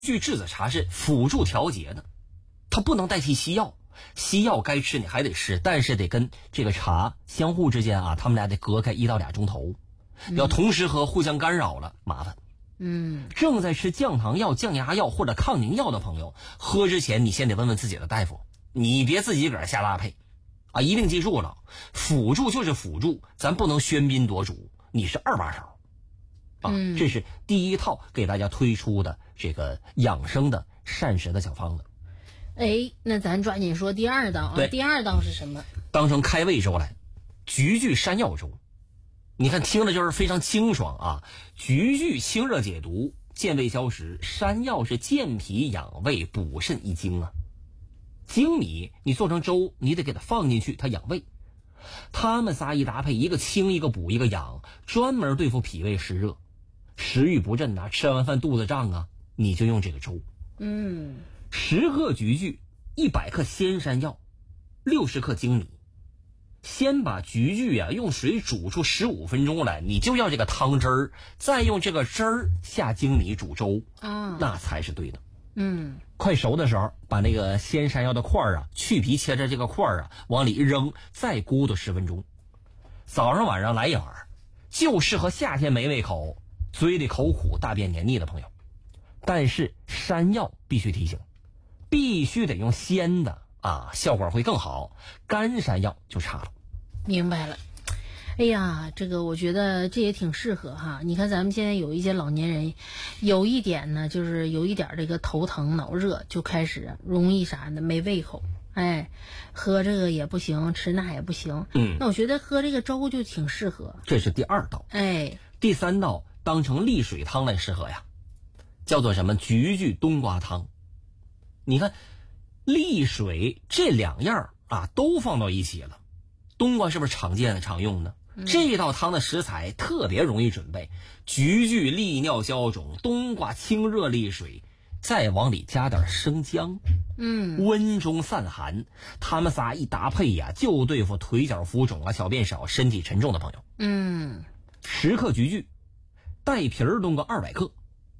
聚栀子茶是辅助调节的，它不能代替西药。西药该吃你还得吃，但是得跟这个茶相互之间啊，他们俩得隔开1到2钟头。要同时喝，互相干扰了，麻烦。正在吃降糖药、降压药或者抗凝药的朋友，喝之前你先得问问自己的大夫，你别自己个儿瞎搭配啊！一定记住了，辅助就是辅助，咱不能喧宾夺主，你是2把手啊！这是第一套给大家推出的这个养生的膳食的小方子。 那咱抓紧说第2道啊。 对， 第2道是什么？ 当成开胃粥来，菊苣山药粥。你看听着就是非常清爽啊！菊苣清热解毒、健胃消食，山药是健脾养胃、补肾益精啊。粳米你做成粥，你得给它放进去，它养胃。它们仨一搭配，一个清，一个补，一个养，专门对付脾胃湿热、食欲不振啊，吃完饭肚子胀啊，你就用这个粥。10克菊苣，100克鲜山药，60克粳米。先把菊苣用水煮出15分钟来，你就要这个汤汁儿，再用这个汁儿下粳米煮粥那才是对的。快熟的时候，把那个鲜山药的块儿去皮切着这个块儿往里一扔，再咕嘟10分钟。早上晚上来一碗，就适合夏天没胃口、嘴里口苦、大便黏腻的朋友。但是山药必须提醒，必须得用鲜的效果会更好，干山药就差了。 明白了。哎呀，这个我觉得这也挺适合哈。你看咱们现在有一些老年人，有一点呢，就是有一点这个头疼脑热，就开始容易啥呢？没胃口。喝这个也不行，吃那也不行。那我觉得喝这个粥就挺适合。 这是第2道。第3道当成利水汤来适合呀，叫做什么？菊苣冬瓜汤。你看利水这2样都放到一起了。冬瓜是不是常见的、常用的？这道汤的食材特别容易准备，菊苣利尿消肿，冬瓜清热利水，再往里加点生姜，温中散寒。他们仨一搭配就对付腿脚浮肿小便少、身体沉重的朋友。10克菊苣，带皮儿冬瓜200克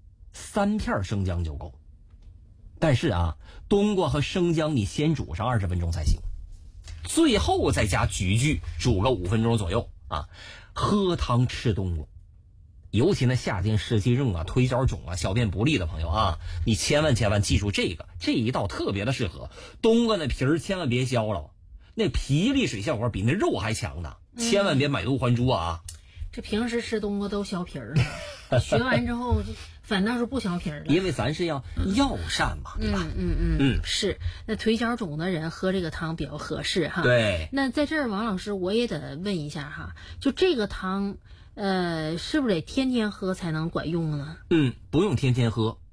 ，3片生姜就够。但是冬瓜和生姜你先煮上20分钟才行，最后再加菊苣煮个5分钟左右喝汤吃冬瓜。尤其那夏天湿气重腿脚肿小便不利的朋友你千万记住这一道特别的适合。冬瓜那皮儿千万别削了，那皮利水效果比那肉还强呢，千万别买椟还珠这平时吃冬瓜都削皮儿了，学完之后反倒是不削皮儿了， 因为咱是要药膳嘛，对吧？ 是。那腿脚肿的人喝这个汤比较合适哈。 对。 那在这儿，王老师我也得问一下哈，就这个汤，是不是得天天喝才能管用呢？ 不用天天喝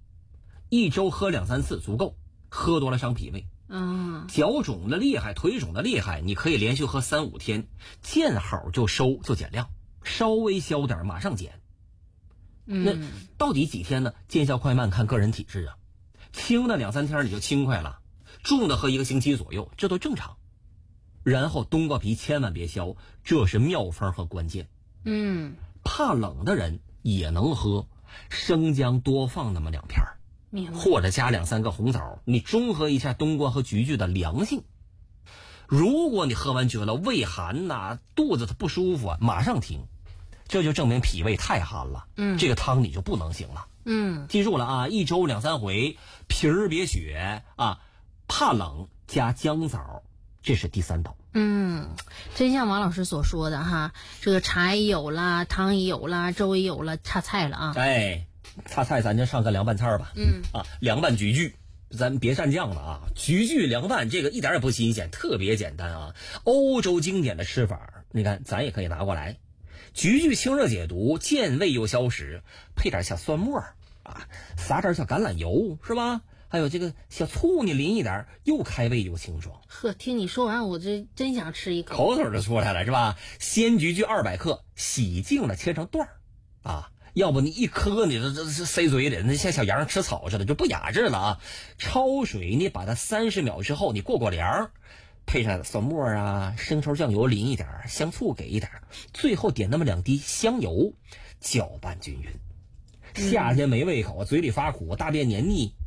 ，1周喝2-3次足够，喝多了伤脾胃。脚肿的厉害，腿肿的厉害，你可以连续喝3-5天，见好就收，就减量，稍微消点马上减。那到底几天呢？见效快慢看个人体质轻的2-3天你就轻快了，重的喝1个星期左右，这都正常。然后冬瓜皮千万别削，这是妙方和关键。怕冷的人也能喝，生姜多放那么2片，或者加2-3个红枣，你中和一下冬瓜和菊苣的凉性。如果你喝完觉得胃寒肚子它不舒服马上停，这就证明脾胃太寒了，这个汤你就不能行了。记住了1周2-3回，皮儿别血怕冷加姜枣，这是第3道。 真像王老师所说的哈，这个茶也有了，汤也有了，粥也有了，差菜了差菜咱就上个凉拌菜吧。凉拌菊苣，咱别蘸酱了菊苣凉拌这个一点也不新鲜，特别简单欧洲经典的吃法，你看咱也可以拿过来。菊苣清热解毒，健胃又消食，配点小蒜末撒点小橄榄油是吧？还有这个小醋你淋一点，又开胃又清爽。 听你说完我这真想吃一口， 口水就出来了是吧？鲜菊苣200克，洗净了切成段要不你一颗你这塞嘴里，那像小羊吃草似的，就不雅致了焯水你把它30秒之后你过凉，配上蒜末生抽酱油淋一点，香醋给一点，最后点那么2滴香油，搅拌均匀。 夏天没胃口，嘴里发苦，大便黏腻。